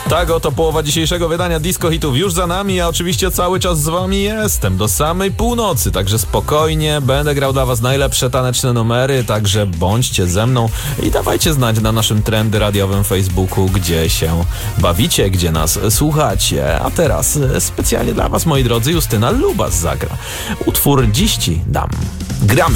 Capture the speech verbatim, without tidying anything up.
Tak, oto połowa dzisiejszego wydania Disco Hitów już za nami, a oczywiście cały czas z wami jestem do samej północy, także spokojnie, będę grał dla was najlepsze taneczne numery, także bądźcie ze mną i dawajcie znać na naszym trendy radiowym Facebooku, gdzie się bawicie, gdzie nas słuchacie. A teraz specjalnie dla was, moi drodzy, Justyna Lubas zagra. Utwór Dziś ci dam. Gramy!